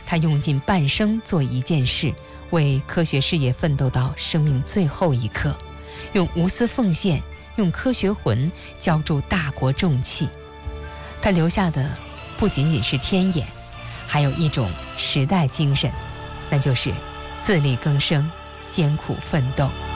他用尽半生做一件事，为科学事业奋斗到生命最后一刻，用无私奉献，用科学魂浇筑大国重器。他留下的不仅仅是天眼，还有一种时代精神，那就是自力更生，艰苦奋斗。